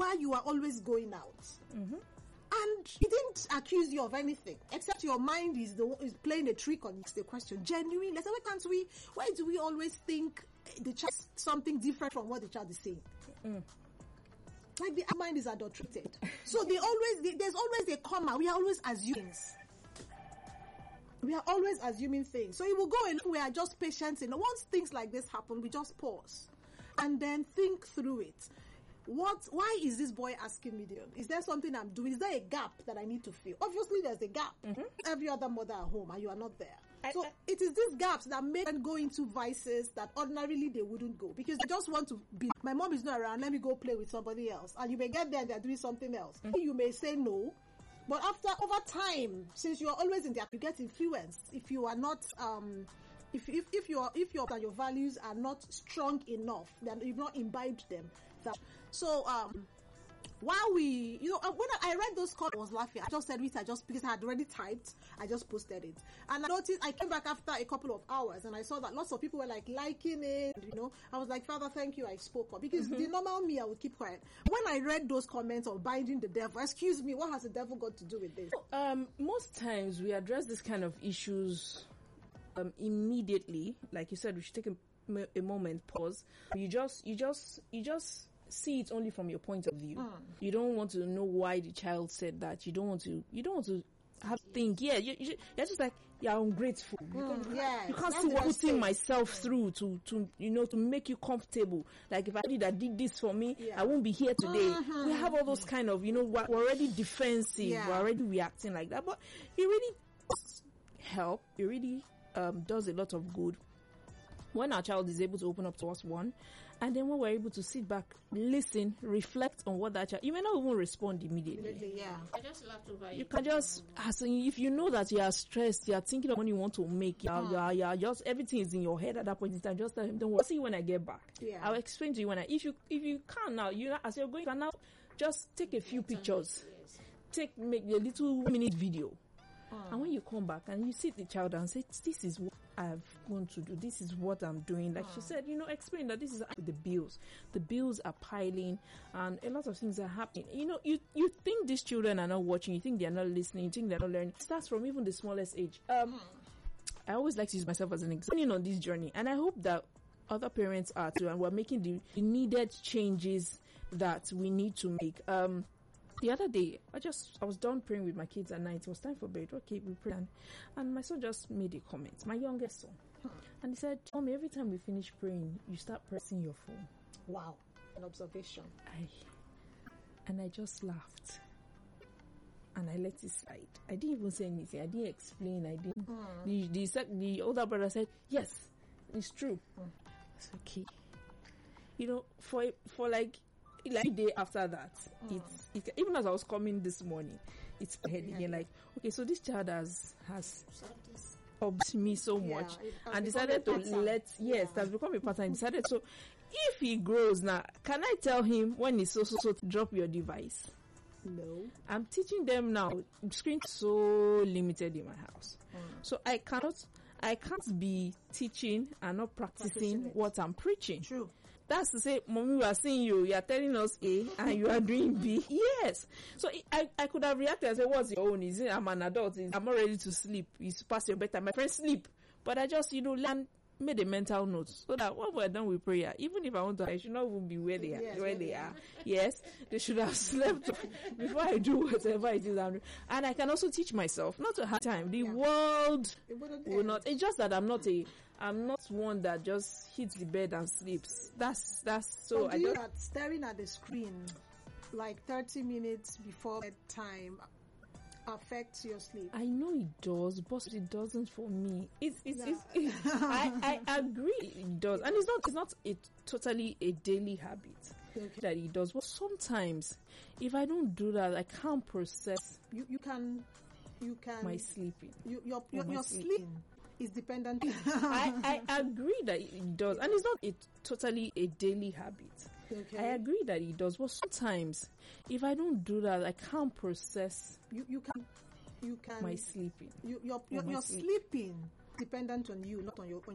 why you are always going out. Mm-hmm. And he didn't accuse you of anything, except your mind is playing a trick on you. It's the question. Genuinely, so why do we always think the child is something different from what the child is saying? Like the mind is adulterated. So there's always a comma. We are always assuming. things. So it will go in, we are just patient. Once things like this happen, we just pause and then think through it. Why is this boy asking me? Is there something I'm doing? Is there a gap that I need to fill? Obviously, there's a gap. Mm-hmm. Every other mother at home, and you are not there. It is these gaps that make them go into vices that ordinarily they wouldn't go, because they just want to be, my mom is not around, let me go play with somebody else. And you may get there and they're doing something else. Mm-hmm. You may say no, but over time, since you are always in there, you get influenced. If you are not, if your values are not strong enough, then you've not imbibed them. So, while when I read those comments, I was laughing. I just said it, because I had already typed, I just posted it. And I noticed, I came back after a couple of hours and I saw that lots of people were like liking it, I was like, Father, thank you, I spoke up. Because the normal me, I would keep quiet. When I read those comments of binding the devil, excuse me, what has the devil got to do with this? Most times we address this kind of issues immediately. Like you said, we should take a moment, pause. You just see it only from your point of view. You don't want to know why the child said that. You don't want to have to think. Yeah, you're just like, you're ungrateful. You can't see what I'm putting myself through to make you comfortable. Like, if I did this for me, I won't be here today. We have all those kind of, we're already defensive. We're already reacting like that. But it really does help. It really does a lot of good when our child is able to open up to us, one, and then when we're able to sit back, listen, reflect on what that child, you may not even respond immediately. I just laughed over it. You can just, if you know that you are stressed, you are thinking of what you want to make, you are just, everything is in your head at that point in time, just tell him, don't worry, I'll see you when I get back. I'll explain to you if you can now, as you're going, you can now just take a few pictures, make a little minute video. And when you come back and you see the child and say, this is what I've gone to do, this is what I'm doing. Like she said, explain that this is the bills. The bills are piling and a lot of things are happening. You think these children are not watching, you think they're not listening, you think they're not learning. It starts from even the smallest age. I always like to use myself as an example on this journey, and I hope that other parents are too, and we're making the needed changes that we need to make. The other day, I was done praying with my kids at night. It was time for bed. Okay, we prayed. And my son just made a comment, my youngest son. And he said, Mommy, every time we finish praying, you start pressing your phone. Wow, an observation. And I just laughed. And I let it slide. I didn't even say anything. I didn't explain. I didn't. The older brother said, yes, it's true. It's okay. For like a day after that, it's even as I was coming this morning, it's head again. Like, okay, so this child has obsessed me so much and decided to that's become a pattern. Decided, so if he grows now, can I tell him when he's so to drop your device? No. I'm teaching them now. Screen so limited in my house, so I can't be teaching and not practicing what I'm preaching. True. That's to say, Mommy, we are seeing you are telling us A and you are doing B. Yes. So I could have reacted and said, what's your own? Is it I'm an adult? I'm not ready to sleep. It's past your bedtime. My friends sleep. But I just, made a mental note so that when we're done with prayer, even if I want to, I should not even be where they are. Yes, they should have slept before I do whatever it is I'm doing. And I can also teach myself not to have time. The world will not. It's just that I'm not one that just hits the bed and sleeps. That's so. I don't. Staring at the screen like 30 minutes before bedtime affects your sleep. I know it does, but it doesn't for me. I agree it does, and it's not totally a daily habit that it does. But sometimes, if I don't do that, I can't process. You can my sleeping. Your sleep is dependent. I agree that it does, and it's not totally a daily habit. I agree that it does, but sometimes if I don't do that, I can't process. You can my sleeping. Your sleeping dependent on you, not on your